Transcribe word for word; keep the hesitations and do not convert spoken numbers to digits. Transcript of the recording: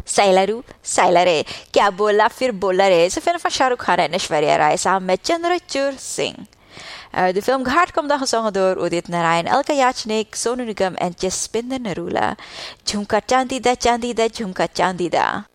साइला रू साइला रे, क्या बोला फिर बोला रे. Sa film van Shahrukh Khan en Aishwarya Rai samen met Chandrachur Singh. Uh, de film Ghaat komt dan gezongen door Udit Narayan, Alka Yachnik, Sonu Nigam en Jaspinder Narula. Jhumka Chandida Chandida Jhumka Chandida.